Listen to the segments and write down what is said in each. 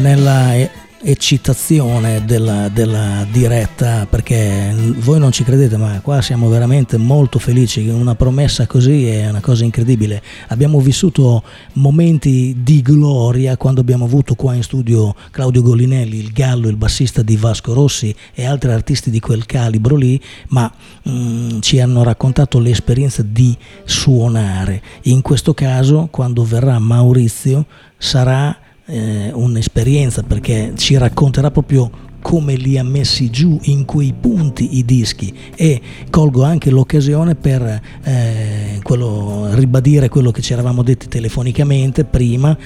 nella eccitazione della diretta, perché voi non ci credete, ma qua siamo veramente molto felici. Una promessa così è una cosa incredibile. Abbiamo vissuto momenti di gloria quando abbiamo avuto qua in studio Claudio Golinelli, il Gallo, il bassista di Vasco Rossi e altri artisti di quel calibro lì, ma ci hanno raccontato l'esperienza di suonare. In questo caso, quando verrà Maurizio, sarà un'esperienza, perché ci racconterà proprio come li ha messi giù in quei punti i dischi, e colgo anche l'occasione per ribadire quello che ci eravamo detti telefonicamente prima.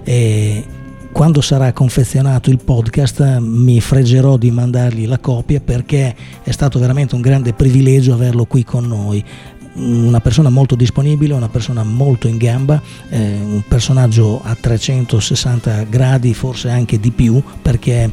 Quando sarà confezionato il podcast mi fregerò di mandargli la copia, perché è stato veramente un grande privilegio averlo qui con noi. Una persona molto disponibile, una persona molto in gamba, un personaggio a 360 gradi, forse anche di più, perché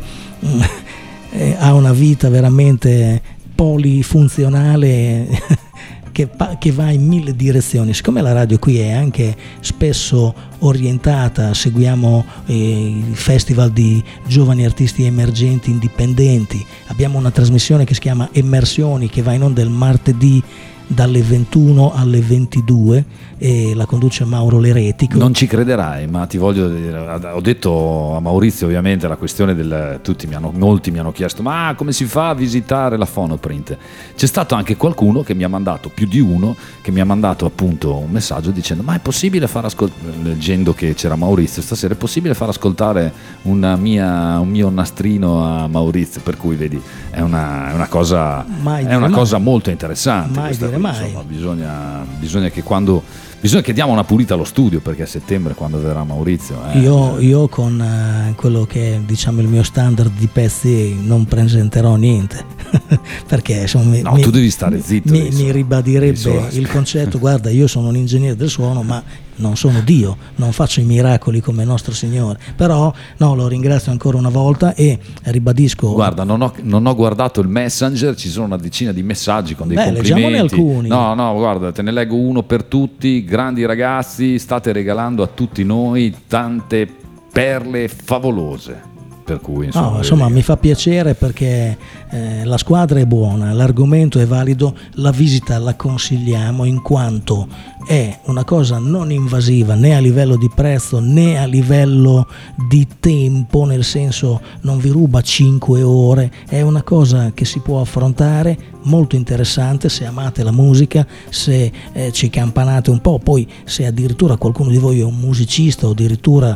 ha una vita veramente polifunzionale che va in 1000 direzioni. Siccome la radio qui è anche spesso orientata, seguiamo i festival di giovani artisti emergenti indipendenti, abbiamo una trasmissione che si chiama Immersioni, che va in onda il martedì dalle 21 alle 22 e la conduce Mauro Leretico. Non ci crederai, ma ti voglio dire, ho detto a Maurizio, ovviamente la questione molti mi hanno chiesto ma come si fa a visitare la Phonoprint. C'è stato anche qualcuno che mi ha mandato, più di uno, che mi ha mandato appunto un messaggio dicendo ma è possibile far ascoltare, leggendo che c'era Maurizio stasera, è possibile far ascoltare un mio nastrino a Maurizio, per cui vedi è una cosa molto interessante. Insomma, bisogna che diamo una pulita allo studio, perché a settembre, quando verrà Maurizio, io con quello che è, diciamo, il mio standard di pezzi non presenterò niente perché insomma, tu devi stare zitto, mi ribadirebbe il concetto. Guarda, io sono un ingegnere del suono, ma non sono Dio, non faccio i miracoli come nostro Signore. Però lo ringrazio ancora una volta e ribadisco. Guarda, non ho guardato il Messenger, ci sono una decina di messaggi con dei complimenti. Leggiamone alcuni. No, guarda, te ne leggo uno per tutti. Grandi ragazzi, state regalando a tutti noi tante perle favolose. Per cui insomma mi fa piacere, perché la squadra è buona, l'argomento è valido, la visita la consigliamo, in quanto è una cosa non invasiva né a livello di prezzo né a livello di tempo, nel senso non vi ruba 5 ore, è una cosa che si può affrontare, molto interessante se amate la musica, se ci campanate un po', poi se addirittura qualcuno di voi è un musicista o addirittura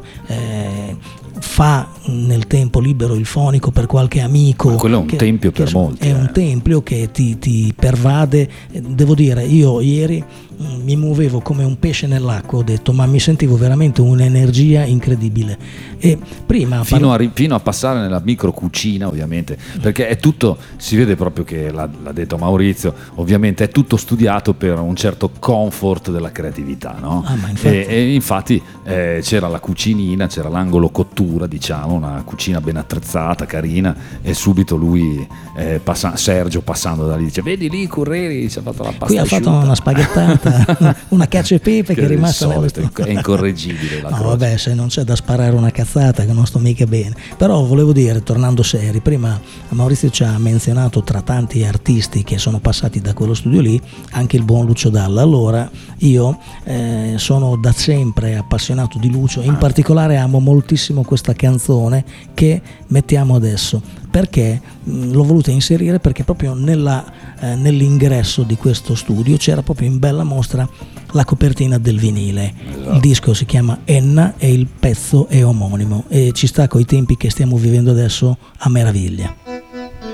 fa nel tempo libero il fonico per qualche amico. Ma quello è un tempio per molti. È un tempio che ti pervade. Devo dire, io ieri mi muovevo come un pesce nell'acqua, ho detto, ma mi sentivo veramente un'energia incredibile. E prima fino a passare nella micro cucina, ovviamente, perché è tutto, si vede proprio che l'ha detto Maurizio, ovviamente è tutto studiato per un certo comfort della creatività, no? E infatti c'era la cucinina, c'era l'angolo cottura, diciamo, una cucina ben attrezzata, carina, e subito lui Sergio, passando da lì, dice vedi lì Curreri ci ha fatto la pasta qui asciutta. Ha fatto una spaghettata una cacio e pepe che è rimasta è incorreggibile la cosa. Vabbè, se non c'è da sparare una cazzata che non sto mica bene. Però volevo dire, tornando seri, prima Maurizio ci ha menzionato tra tanti artisti che sono passati da quello studio lì anche il buon Lucio Dalla. Allora io sono da sempre appassionato di Lucio, in particolare amo moltissimo questa canzone che mettiamo adesso, perché l'ho voluta inserire, perché proprio nell'ingresso di questo studio c'era proprio in bella mostra la copertina del vinile. Il disco si chiama Enna e il pezzo è omonimo, e ci sta coi tempi che stiamo vivendo adesso a meraviglia.